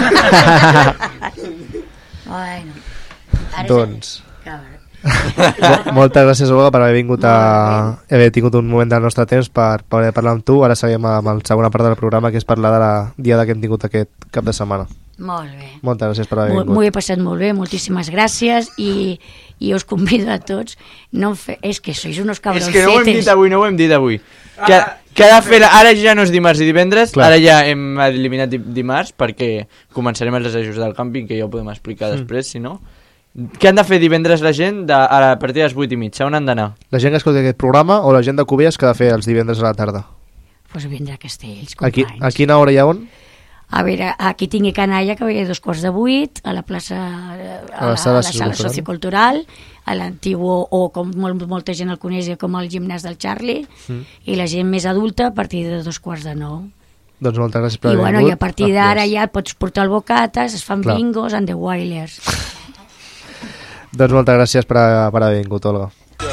Bueno. Ara Doncs... Cabrón. Mo- Moltes gràcies, Olga, per haver vingut a... haver tingut un moment del nostre temps per poder parlar amb tu. Ara seguim amb la segona part del programa, que és parlar de la diada que hem tingut aquest cap de setmana. Molt bé. Moltes gràcies per haver M'ho vingut. m'ho he passat molt bé, moltíssimes gràcies i, i us convido a tots. No fe... És que sois unos És cabroncetes. que no ho hem dit avui, no ho hem dit avui. Que, que ha de fer, ara ja no és dimarts i divendres, Clar. ara ja hem eliminat di- dimarts perquè començarem els assajos del càmping, que ja ho podem explicar Mm. després, si no. Què han de fer divendres la gent de, a, a partir de les vuit i mitja? On han d'anar? La gent que escolta aquest programa o la gent de Cubelles que ha de fer els divendres a la tarda? Pues vindrà a Castells, Aquí, companys. a quina hora i a on? A veure, aquí tingui canalla, que ve a dos quarts de vuit, a la plaça, a, A la la, sala a la sala sociocultural. sociocultural, a l'antigu, o com molt, molta gent el coneix, com el gimnàs del Charlie, Mm. i la gent més adulta a partir de dos quarts de nou. Doncs moltes gràcies per I, haver bueno, vingut. i a partir d'ara ja et pots portar el bocates, es fan Clar. bingos and the Wailers. Doncs moltes gràcies per, a- per haver vingut, Olga.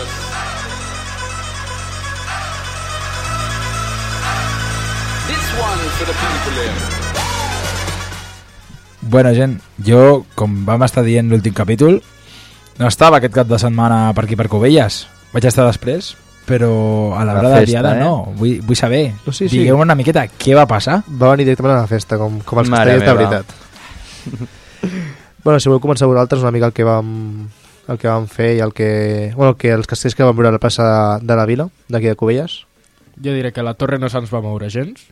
Bueno, gent, jo, com vam estar dient l'últim capítol, no estava aquest cap de setmana per aquí per Cubelles. Vaig estar després, però a l'hora La de la festa, diada eh? no. Vull, vull saber, No, sí, sí. digueu una miqueta què va passar. Va venir directament a la festa, com, com els Mare castellers de meva. veritat. Bueno, si voleu començar vosaltres una mica el que vam, el que vam fer i el que... Bueno, el que els castells que vam veure a la plaça de, de la Vila, d'aquí de Cubelles. Jo diré que la torre no se'ns va moure gens.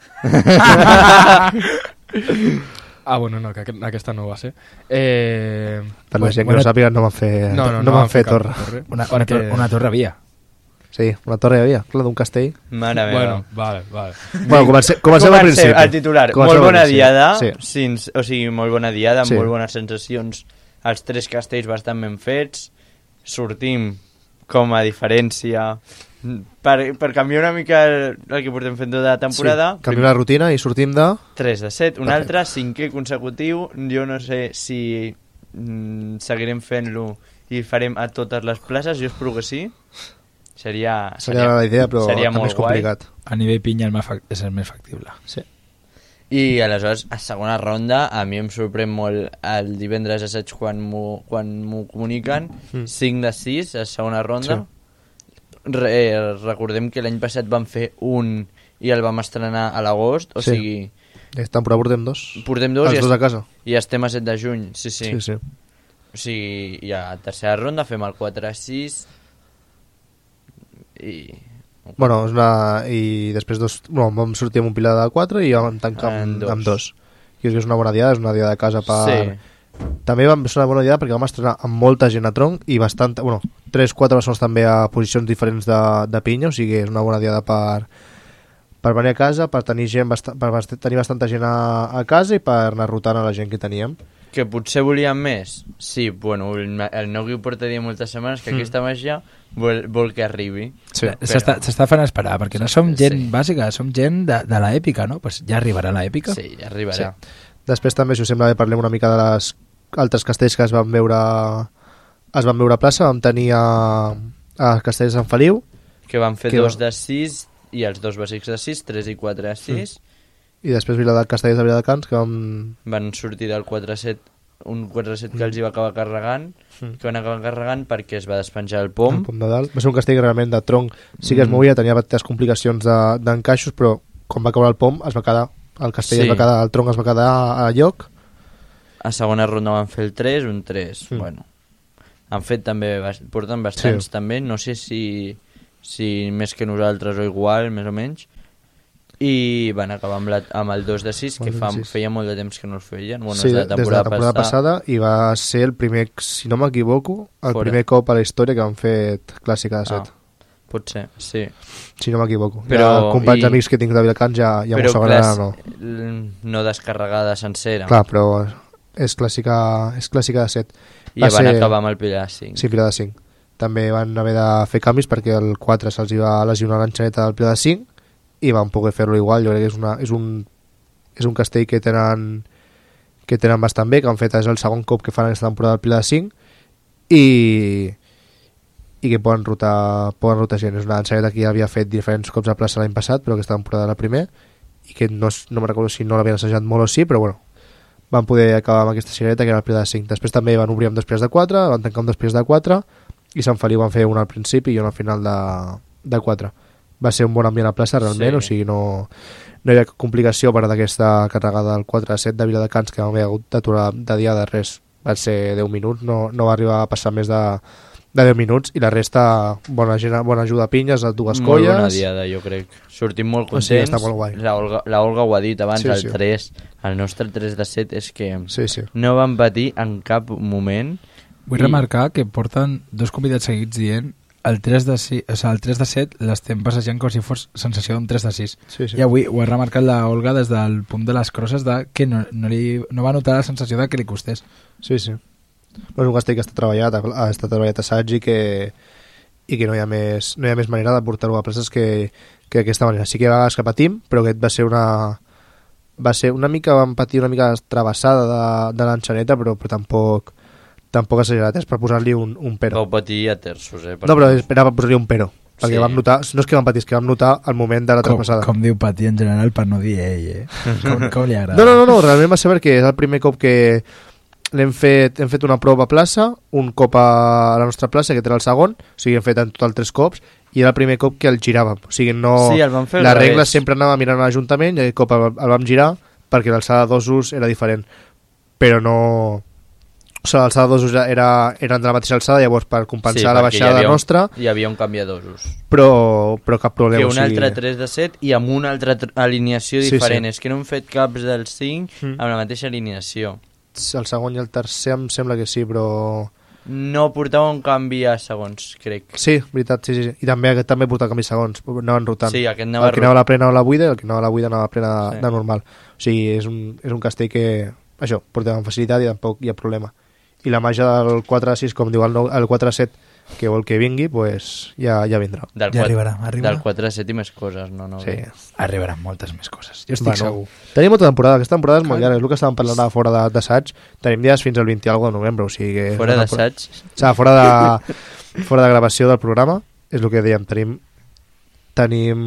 Ah, bueno, no, que aquest- aquesta no va ser. Eh... Per la Bueno, gent que bueno, no sàpiga, no van fer, No, no, no van fer cap torre. torre. Una, una, Perquè- tor una torre havia. Sí, una torre hi havia, clar, d'un castell. Mare meva. Bueno, vale, vale. Bueno, comencem, comencem al principi. El titular. Comencem molt al bona principi. diada, Sí. sins, o sigui, molt bona diada, amb Sí. molt bones sensacions. Els tres castells bastant ben fets. Sortim com a diferència per, per canviar una mica el, el que portem fent tota la temporada. Sí, canviem la rutina i sortim de... tres de set, un Perfecte. altre, cinquè consecutiu. Jo no sé si mm, seguirem fent-lo i farem a totes les places, jo espero que sí. Seria, Seria la idea, però seria també molt és complicat. A nivell pinya el més fac- és el més factible. Sí. I aleshores, a segona ronda, a mi em sorprèn molt el divendres assaig quan m'ho quan m'ho comuniquen, Mm. cinc de sis a segona ronda. Re, eh, recordem que l'any passat vam fer un i el vam estrenar a l'agost, o Sí. sigui, Aquesta temporada portem dos. portem dos, Els i, dos a est casa. i estem a set de juny, sí, sí. Sí, sí. O sigui, i a tercera ronda fem el quatre a sis i... Bueno, és una... i després dos... No, vam sortir amb un pilar de quatre i vam tancar En amb, dos. amb dos. I és que és una bona diada, és una diada de casa per... Sí. També vam ser una bona diada perquè vam estrenar amb molta gent a tronc i bastant... Bueno, tres quatre persones també a posicions diferents de, de pinya, o sigui, és una bona diada per, per venir a casa, per tenir gent bast per bast tenir bastanta gent a, a casa i per anar rotant a la gent que teníem. Que potser volien més? Sí, bueno, el, el Nogui ho porta dient moltes setmanes que mm. aquesta màgia vol, vol que arribi. Sí. S'està però... fent esperar, perquè no som gent sí. bàsica, som gent de, de l'èpica, no? Pues ja arribarà l'èpica. Sí, ja arribarà. Sí. Després també, si us sembla bé, parlem una mica de les altres castells que es van veure es van veure a plaça. Vam tenir a, a Castells de Sant Feliu, que van fer que dos va... de sis i els dos bàsics de sis, tres i quatre de sis. Mm. I després Viladecanes, Castells de Viladecans, que vam... Van sortir del quatre set, un quatre set que els hi va acabar carregant, mm. que van acabar carregant perquè es va despenjar el pom. El pom de dalt. Va ser un castell realment de tronc. Sí que es movia, tenia petites complicacions d'encaixos, de, però quan va caure el pom es va quedar, el castell sí. es va quedar, el tronc es va quedar a lloc. A segona ronda van fer el tres, un tres. Mm. Bueno, han fet també, porten bastants sí. també, no sé si, si més que nosaltres o igual, més o menys. I van acabar amb, la, amb el dos de sis, que fa, feia molt de temps que no el feien. Bueno, sí, de la temporada, des de la temporada passada, i va ser el primer, si no m'equivoco, el Fora. primer cop a la història que han fet clàssica de set. Ah, pot ser, sí. Si no m'equivoco. Però ja, companys i... amics que tinc de Viladecans ja, ja m'ho saben ara, no. No descarregada sencera. Clar, però és clàssica, és clàssica de set. I va van ser... acabar amb el pilar de cinc. Sí, pilar de cinc. També van haver de fer canvis perquè el quatre se'ls va lesionar l'enxaneta del pilar de cinc, i van poder fer-lo igual. Jo crec que és, una, és, un, és un castell que tenen que tenen bastant bé, que han fet és el segon cop que fan aquesta temporada del Pilar de cinc i, i que poden rotar, poden rotar gent. És una enxaneta que ja havia fet diferents cops a plaça l'any passat, però aquesta temporada la primer, i que no, no me recordo si no l'havien assajat molt o sí, però bueno, van poder acabar amb aquesta cirereta que era el Pilar de cinc. Després també van obrir amb després de quatre, van tancar amb després de quatre, i Sant Feliu van fer un al principi i un al final de, de quatre. Va ser un bon ambient a plaça realment, sí. O sigui, no, no hi havia complicació per d'aquesta carregada del quatre a set de Viladecans, que no havia hagut d'aturar de dia de res. Van ser deu minuts, no, no va arribar a passar més de, de deu minuts, i la resta bona, bona ajuda a pinyes, a dues molt colles. Molt bona diada, jo crec. Sortim molt contents. Sí, està molt guai. La Olga, la Olga ho ha dit abans, sí, el sí. tres, el nostre tres de set és que sí, sí. no van patir en cap moment. Vull i... remarcar que porten dos convidats seguits dient el tres de sis, o sigui, el tres de set l'estem passejant com si fos sensació d'un tres de sis. Sí, sí. I avui ho ha remarcat la Olga des del punt de les crosses de que no, no, li, no va notar la sensació de que li costés. Sí, sí. Bueno, és un castell que està treballat, ha estat treballat assaig i que, i que no hi ha més, no hi ha més manera de portar-ho a places que, que d'aquesta manera. Sí que hi ha vegades que patim, però aquest va ser una... va ser una mica, vam patir una mica travessada de, de l'enxaneta, però, però tampoc... tampoc exagerat, és per posar-li un, un pero. Vau patir a terços, eh? No, però era per posar-li un pero, perquè sí. vam notar, no és que vam patir, és que vam notar el moment de la traspassada. Com, com diu patir en general per no dir ell, eh? Com, com li agrada. No, no, no, no, realment va ser perquè és el primer cop que l'hem fet, hem fet una prova a plaça, un cop a la nostra plaça, que era el segon, o sigui, hem fet en total tres cops, i era el primer cop que el giràvem, o sigui, no... Sí, el vam fer la regla sempre anava mirant a l'Ajuntament, i aquest cop el, el vam girar perquè l'alçada d'osos era diferent, però no... O sigui, l'alçada d'osos era, eren de la mateixa alçada, llavors per compensar sí, la baixada un, nostra... Hi havia un canvi d'osos. Però, però cap problema. Que un o sigui... altre tres de set i amb una altra alineació diferent. Sí, sí. És que no hem fet caps del cinc mm. amb la mateixa alineació. El segon i el tercer em sembla que sí, però... No portava un canvi a segons, crec. Sí, veritat, sí, sí. I també aquest també portava canvi a segons, anaven rotant. Sí, aquest anava... El que anava a la plena o a la buida, el que anava a la buida anava a la plena sí. de normal. O sigui, és un, és un castell que, això, portava amb facilitat i tampoc hi ha problema. I la màgia del quatre a sis, com diu el, el quatre a set, que vol que vingui, pues ja, ja vindrà. Del ja arribarà, arribarà. Del quatre a set i més coses, no? no sí. Arribaran moltes més coses, jo estic bueno, segur. Tenim molta temporada, aquesta temporada és molt llarga, és el que estàvem parlant de fora d'assaig, tenim dies fins al vint i alguna de novembre, o sigui que... Fora d'assaig? O sigui, fora de, fora de gravació del programa, és el que dèiem, tenim... Tenim...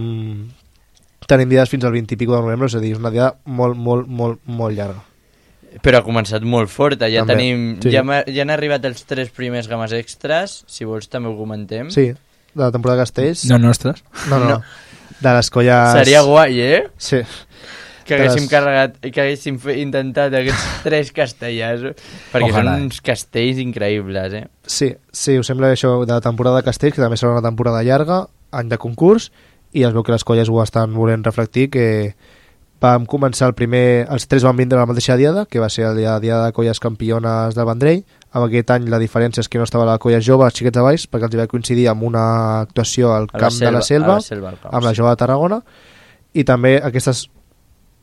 Tenim dies fins al vint i pico de novembre, és a dir, és una dia molt, molt, molt, molt llarga. Però ha començat molt forta, ja també, tenim sí. ja, ja han arribat els tres primers games extras, si vols també ho comentem. Sí, de la temporada de castells. No nostres. No, no, no. De les colles... Seria guai, eh? Sí. Que haguéssim les... carregat, que haguéssim fet, intentat aquests tres castellers, perquè Ojalà. Són uns castells increïbles, eh? Sí, sí, us sembla això de la temporada de castells, que també serà una temporada llarga, any de concurs, i es veu que les colles ho estan volent reflectir, que... Vam començar el primer... Els tres van vindre la mateixa diada, que va ser el dia, dia de colles campiones del Vendrell. Amb aquest any la diferència és que no estava la colla jove, els xiquets de baix, perquè els va coincidir amb una actuació al camp selva, de la Selva, la selva camp, amb la jove de Tarragona. I també aquestes...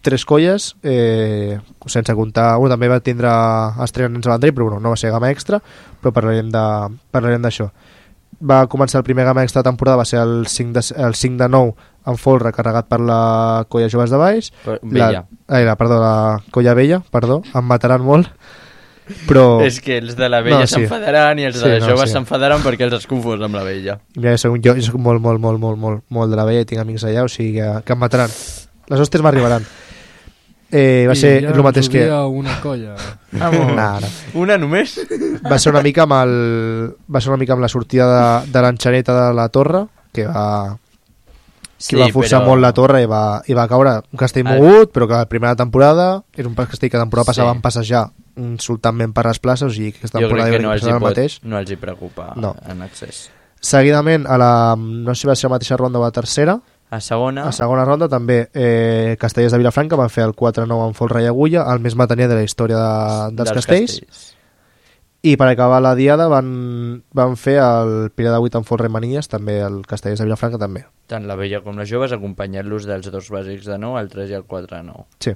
tres colles, eh, sense comptar... Bueno, també va tindre estrena Nens de Vendrell, però bueno, no va ser gamma extra, però parlarem de, parlarem d'això. Va començar el primer gamma extra de temporada, va ser el cinc de, el cinc de nou en folre, carregat per la colla Joves de Valls. Vella. La, la, perdó, la colla Vella, perdó, em mataran molt. Però... És que els de la Vella no, sí. s'enfadaran i els de sí, les joves no, sí. s'enfadaran perquè els has confós amb la Vella. Ja, jo, jo soc molt, molt, molt, molt, molt, molt de la Vella i tinc amics allà, o sigui que, que em mataran. Les hostes m'arribaran. Eh, va I ser el mateix que... una colla. Nah, no. Una només? Va ser una mica amb el... Va ser una mica amb la sortida de, de l'enxaneta de la torre, que va... que sí, va forçar però... molt la torre i va, i va caure un castell mogut, però que la primera temporada era un castell que la temporada sí. passava en passejar insultantment per les places, o sigui que aquesta temporada jo crec que no els, hi pot, mateix. no els hi preocupa no. en accés. Seguidament, a la, no sé si va ser la mateixa ronda o la tercera, a segona, a segona ronda també eh, Castellers de Vilafranca van fer el quatre nou en folre i agulla, el més mataner de la història de, dels, dels castells. castells i per acabar la diada van, van fer el Pilar de vuit en folre i manilles, també el Castellers de Vilafranca també. Tant la Vella com les joves acompanyant-los dels dos bàsics de nou, el tres i el quatre de nou. Sí.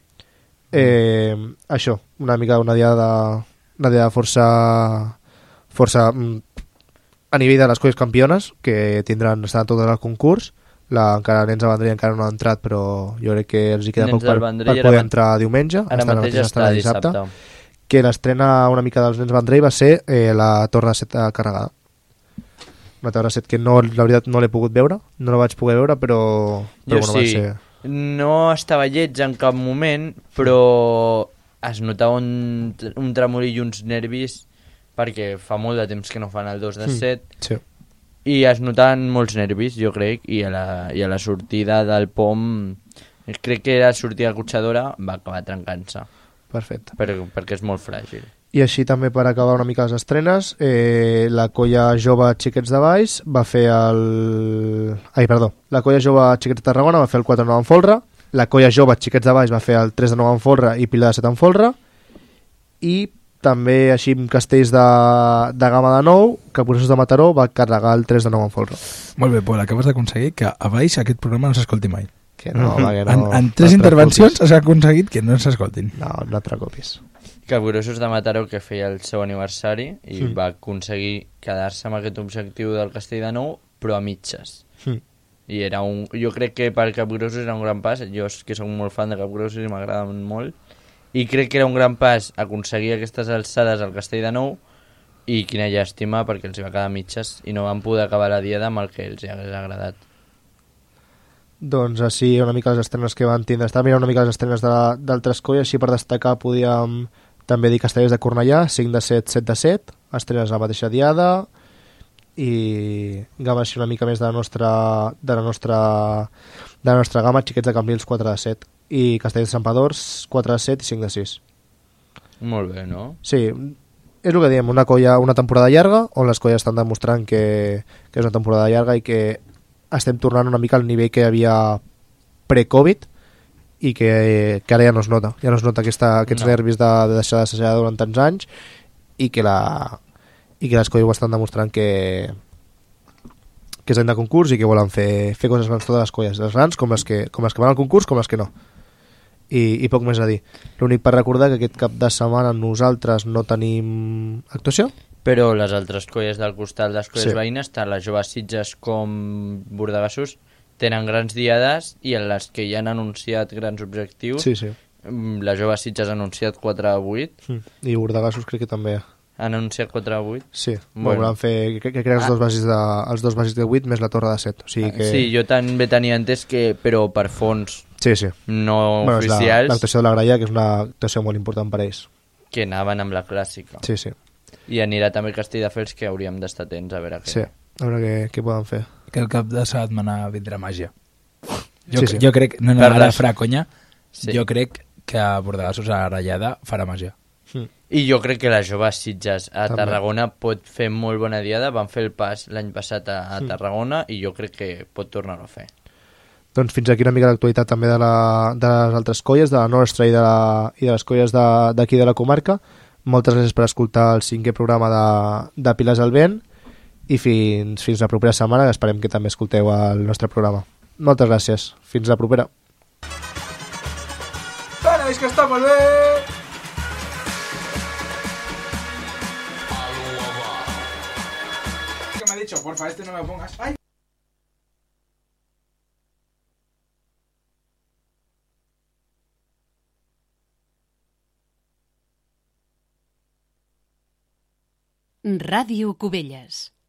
Eh, això, una mica una diada, una diada força, força a nivell de les colles campiones, que tindran, estan totes al concurs. La, encara Nens de Vendrell encara no ha entrat, però jo crec que els hi queda Nens poc per, per poder ara, entrar diumenge. Ara estan, mateix està dissabte. dissabte. Que l'estrena una mica dels Nens de Vendrell va ser eh, la Torre de Set carregada. Una Torre de Set que no, la veritat no l'he pogut veure, no la vaig poder veure, però, però jo bueno, sí. va ser... No estava lleig en cap moment, però es notava un, un tremol i uns nervis perquè fa molt de temps que no fan el dos de set mm, sí. i es notaven molts nervis, jo crec, i a la, i a la sortida del P O M crec que la sortida cotxadora va acabar trencant-se. Perfecte. Per, perquè és molt fràgil. I així també per acabar una mica les estrenes, eh, la colla jove Xiquets de Valls va fer el... Ai, perdó. La colla jove Xiquets de Tarragona va fer el quatre nou en folre, la colla jove Xiquets de Valls va fer el tres de nou en folre i Pilar de set en folre, i també així amb castells de, de gamma de nou, Capgrossos de Mataró va carregar el tres de nou en folre. Molt bé, Pol, acabes d'aconseguir que a Valls aquest programa no s'escolti mai. Que no, mm-hmm. que no, en, en tres no intervencions s'ha aconseguit que no s'escoltin. No, no et preocupis. Capgrossos de Mataró, que feia el seu aniversari i mm. va aconseguir quedar-se amb aquest objectiu del castell de nou, però a mitges. Mm. I era un, jo crec que per Capgrossos era un gran pas. Jo que soc molt fan de Capgrossos i m'agraden molt, i crec que era un gran pas aconseguir aquestes alçades al castell de nou, i quina llàstima perquè els va quedar a mitges i no van poder acabar la diada amb el que els hagués agradat. Doncs així una mica les estrenes que van tindre. Estava mirant una mica les estrenes d'altres colles, així per destacar podíem també dir Castellers de Cornellà, cinc de set, set de set, estrenes a la mateixa diada, i gamma així una mica més de la nostra de la nostra, de la nostra gamma, Xiquets de Cambrils quatre de set, i Castellers de Santpedors quatre de set i cinc de sis. Molt bé, no? Sí, és el que diem, una colla, una temporada llarga, on les colles estan demostrant que, que és una temporada llarga i que estem tornant una mica al nivell que hi havia pre-Covid i que, que ara ja no es nota. Ja no es nota aquesta, aquests no. nervis de, de deixar d'assajar durant tants anys i que, la, i que les colles ho estan demostrant que, que estan de concurs i que volen fer, fer coses grans totes les colles, les grans com les, que, com les que van al concurs com les que no. I, i poc més a dir. L'únic per recordar que aquest cap de setmana nosaltres no tenim actuació. Però les altres colles del costat, les colles sí. veïnes, tant les joves Sitges com Bordegassos, tenen grans diades i en les que ja han anunciat grans objectius. Sí, sí. La jove Sitges ha anunciat quatre a vuit. Mm. I Bordegassos crec que també. Han anunciat quatre a vuit? Sí, bueno. Volen fer que, que, que els, ah. dos basis de, els dos basis de vuit més la torre de set. O sigui que... Sí, jo també tenia entès que, però per fons sí, sí. no bueno, La, oficials. l'actuació de la Graia, que és una actuació molt important per ells. Que anaven amb la clàssica. Sí, sí. I anirà també Castelldefels, que hauríem d'estar atents a veure què. Sí, a veure què, què poden fer. Que el cap de setmana vindrà màgia. Jo, sí, sí. jo crec, no, no, ara farà conya, sí. Jo crec que a Bordegassos a la Rallada farà màgia. Mm. I jo crec que la jove Sitges a també. Tarragona pot fer molt bona diada. Van fer el pas l'any passat a, a Tarragona mm. i jo crec que pot tornar-ho a fer. Doncs fins aquí una mica l'actualitat també de, la, de les altres colles, de la nostra i de, la, i de les colles d'aquí de, de la comarca. Moltes gràcies per escoltar el cinquè programa de, de Pilars al Vent i fins, fins la propera setmana, que esperem que també escolteu el nostre programa. Moltes gràcies. Fins la propera. nois, que està molt bé! ¿Qué me ha dicho? Porfa, este no me lo pongas. ¡Ay! Ràdio Cubelles.